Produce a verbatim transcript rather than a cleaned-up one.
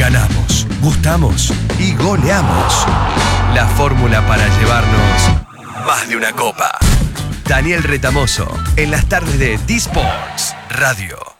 Ganamos, gustamos y goleamos. La fórmula para llevarnos más de una copa. Daniel Retamoso, en las tardes de D-Sports Radio.